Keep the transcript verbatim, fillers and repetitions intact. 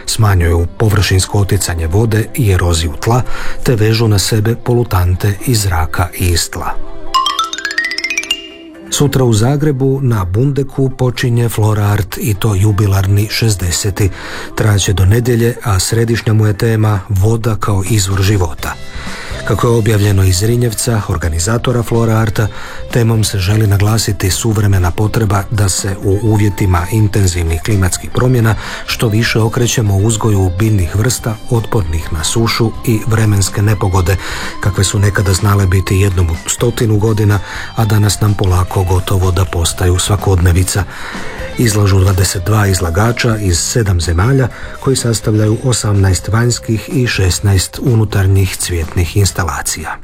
smanjuju površinsko oticanje vode i eroziju tla, te vežu na sebe polutante iz zraka i iz tla. Sutra u Zagrebu na Bundeku počinje Flora-Art i to jubilarni šezdeseti. Trajaće do nedjelje, a središnja mu je tema voda kao izvor života. Kako je objavljeno iz Zrinjevca, organizatora Flora-Arta, temom se želi naglasiti suvremena potreba da se u uvjetima intenzivnih klimatskih promjena što više okrećemo uzgoju biljnih vrsta otpornih na sušu i vremenske nepogode, kakve su nekada znale biti jednom u stotinu godina, a danas nam polako gotovo da postaju svakodnevica. Izlažu dvadeset dva izlagača iz sedam zemalja koji sastavljaju osamnaest vanjskih i šesnaest unutarnjih cvjetnih instalacija.